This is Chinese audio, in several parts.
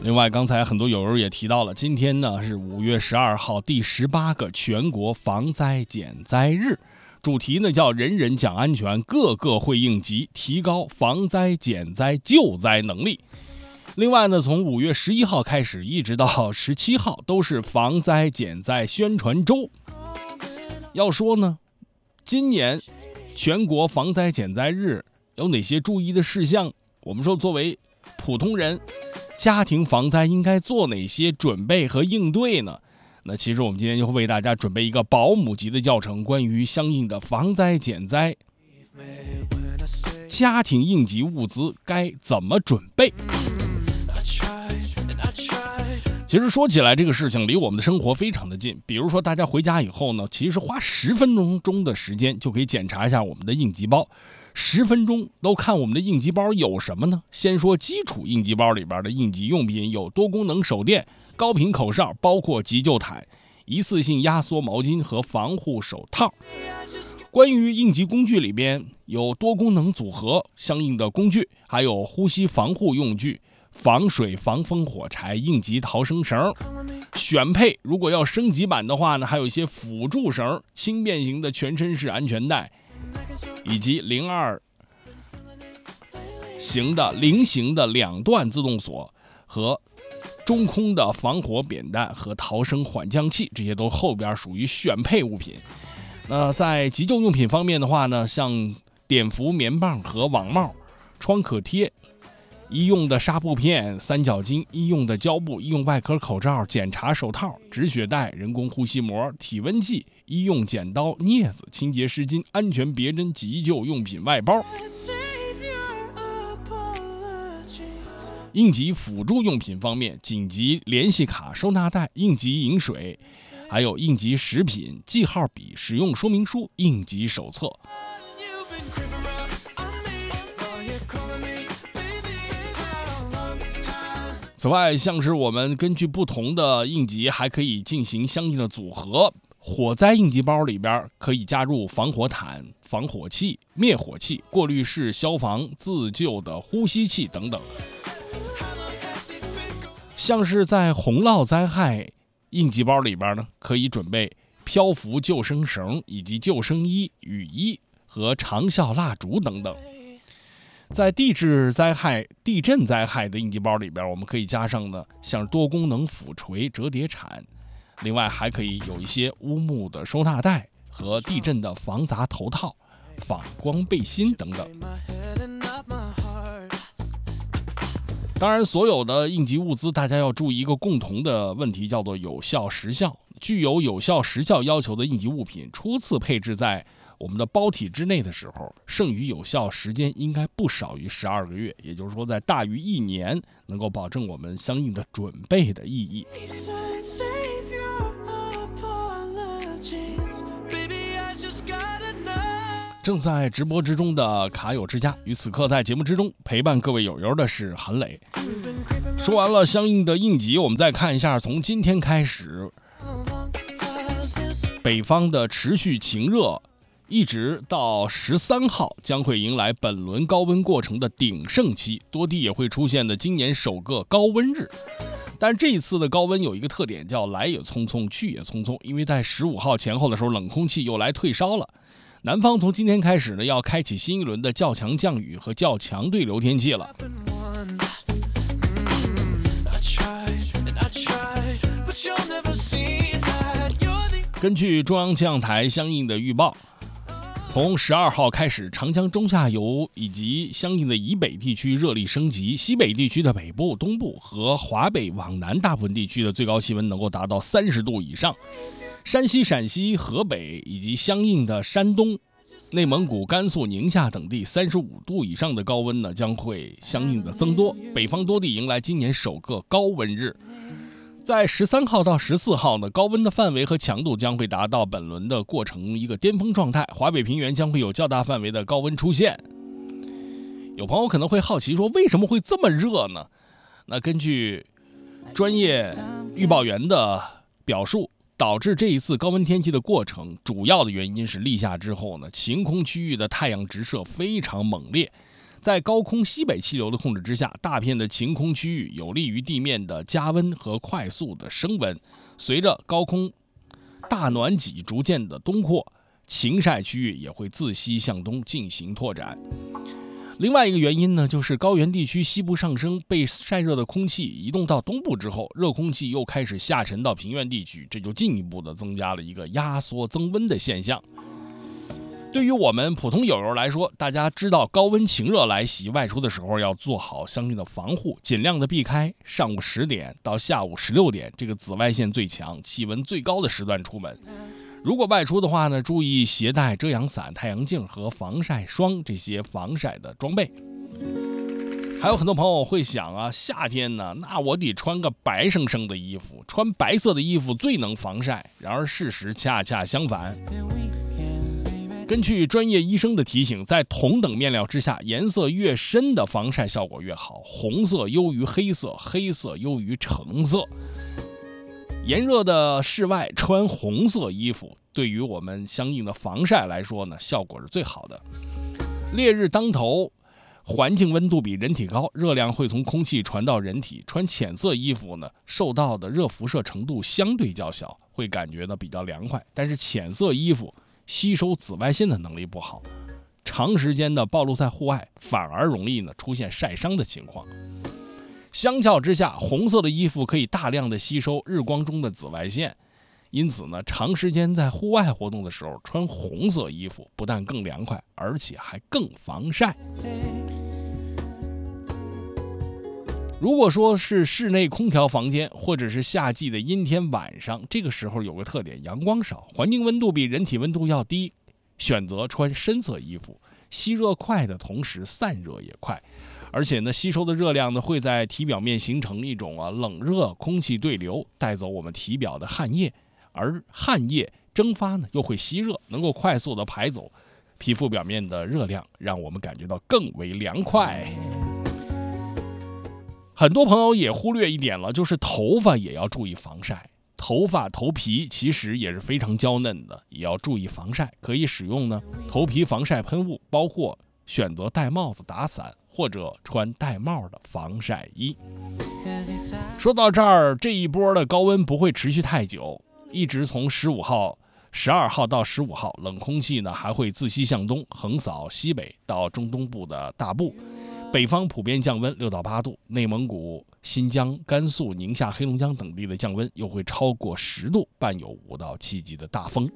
另外，刚才很多友友也提到了，今天呢是5月12号第18个全国防灾减灾日，主题呢叫人人讲安全，个个会应急，提高防灾减灾救灾能力。另外呢，从5月11号开始一直到17号都是防灾减灾宣传周。要说呢，今年全国防灾减灾日有哪些注意的事项？我们说作为普通人，家庭防灾应该做哪些准备和应对呢？那其实我们今天就会为大家准备一个保姆级的教程，关于相应的防灾减灾家庭应急物资该怎么准备。其实说起来，这个事情离我们的生活非常的近。比如说大家回家以后呢，其实花10分钟的时间就可以检查一下我们的应急包。10分钟都看我们的应急包有什么呢？先说基础应急包里边的应急用品有多功能手电、高频口哨，包括急救毯、一次性压缩毛巾和防护手套。关于应急工具里边有多功能组合相应的工具，还有呼吸防护用具、防水防风火柴、应急逃生绳。选配如果要升级版的话呢，还有一些辅助绳、轻便型的全身式安全带，以及02型的菱形的2段自动锁和中空的防火扁担和逃生缓降器，这些都后边属于选配物品。在急救用品方面的话呢，像碘伏棉棒和网帽、创可贴、医用的纱布片、三角巾、医用的胶布、医用外科口罩、检查手套、止血带、人工呼吸膜、体温计、医用剪刀、镊子、清洁湿巾、安全别针、急救用品外包。应急辅助用品方面，紧急联系卡、收纳袋、应急饮水，还有应急食品、记号笔、使用说明书、应急手册。此外，像是我们根据不同的应急还可以进行相应的组合。火灾应急包里边可以加入防火毯、防火器、灭火器、过滤式消防自救的呼吸器等等。像是在洪涝灾害应急包里边呢，可以准备漂浮救生绳以及救生衣、雨衣和长效蜡烛等等。在地震灾害的应急包里边，我们可以加上呢，像多功能斧锤、折叠铲，另外还可以有一些乌木的收纳袋和地震的防砸头套、反光背心等等。当然，所有的应急物资大家要注意一个共同的问题，叫做有效时效。具有有效时效要求的应急物品初次配置在我们的包体之内的时候，剩余有效时间应该不少于12个月，也就是说在大于1年，能够保证我们相应的准备的意义。正在直播之中的卡友之家，与此刻在节目之中陪伴各位友友的是韩磊。说完了相应的应急，我们再看一下从今天开始，北方的持续晴热一直到13号将会迎来本轮高温过程的鼎盛期，多地也会出现的今年首个高温日。但这一次的高温有一个特点，叫来也匆匆去也匆匆，因为在15号前后的时候，冷空气又来退烧了。南方从今天开始呢，要开启新一轮的较强降雨和较强对流天气了。根据中央气象台相应的预报，从12号开始，长江中下游以及相应的以北地区热力升级，西北地区的北部、东部和华北往南大部分地区的最高气温能够达到30度以上。山西、陕西、河北以及相应的山东、内蒙古、甘肃、宁夏等地35度以上的高温呢，将会相应的增多。北方多地迎来今年首个高温日。在13号到14号呢，高温的范围和强度将会达到本轮的过程一个巅峰状态，华北平原将会有较大范围的高温出现。有朋友可能会好奇说，为什么会这么热呢？那根据专业预报员的表述，导致这一次高温天气的过程，主要的原因是立夏之后呢，晴空区域的太阳直射非常猛烈， 在高空西北气流的控制之下，大片的晴空区域有利于地面的加温和快速的升温。随着高空大暖脊逐渐的东扩，晴晒区域也会自西向东进行拓展。另外一个原因呢，就是高原地区西部上升，被晒热的空气移动到东部之后，热空气又开始下沉到平原地区，这就进一步的增加了一个压缩增温的现象。对于我们普通友友来说，大家知道高温晴热来袭，外出的时候要做好相应的防护，尽量的避开上午10点到下午16点这个紫外线最强、气温最高的时段出门。如果外出的话呢，注意携带遮阳伞、太阳镜和防晒霜这些防晒的装备。还有很多朋友会想啊，夏天呢，那我得穿个白生生的衣服，穿白色的衣服最能防晒。然而事实恰恰相反。根据专业医生的提醒，在同等面料之下，颜色越深的防晒效果越好，红色优于黑色，黑色优于橙色。炎热的室外穿红色衣服，对于我们相应的防晒来说呢，效果是最好的。烈日当头，环境温度比人体高，热量会从空气传到人体。穿浅色衣服呢，受到的热辐射程度相对较小，会感觉到比较凉快。但是浅色衣服吸收紫外线的能力不好，长时间的暴露在户外，反而容易呢出现晒伤的情况。相较之下，红色的衣服可以大量的吸收日光中的紫外线，因此呢，长时间在户外活动的时候穿红色衣服，不但更凉快，而且还更防晒。如果说是室内空调房间，或者是夏季的阴天晚上，这个时候有个特点，阳光少，环境温度比人体温度要低，选择穿深色衣服，吸热快的同时散热也快。而且呢，吸收的热量呢会在体表面形成一种冷热空气对流，带走我们体表的汗液，而汗液蒸发呢又会吸热，能够快速的排走皮肤表面的热量，让我们感觉到更为凉快。很多朋友也忽略一点了，就是头发也要注意防晒。头皮其实也是非常娇嫩的，也要注意防晒。可以使用呢头皮防晒喷雾，包括选择戴帽子打伞，或者穿戴帽的防晒衣。说到这儿，这一波的高温不会持续太久，一直从12号到15号，冷空气呢还会自西向东横扫西北到中东部的大部，北方普遍降温6到8度，内蒙古、新疆、甘肃、宁夏、黑龙江等地的降温又会超过10度，伴有5到7级的大风。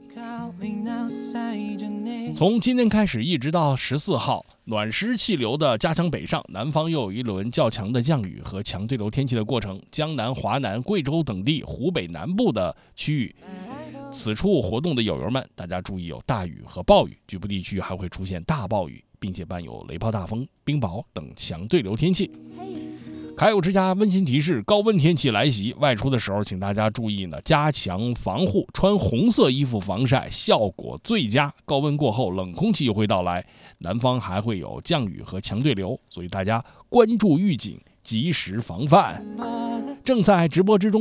从今天开始一直到14号，暖湿气流的加强北上，南方又有一轮较强的降雨和强对流天气的过程。江南、华南、贵州等地、湖北南部的区域，此处活动的友友们，大家注意有大雨和暴雨，局部地区还会出现大暴雨，并且伴有雷暴大风、冰雹等强对流天气。凯友之家温馨提示：高温天气来袭，外出的时候请大家注意呢，加强防护，穿红色衣服防晒效果最佳。高温过后，冷空气又会到来，南方还会有降雨和强对流，所以大家关注预警，及时防范。正在直播之中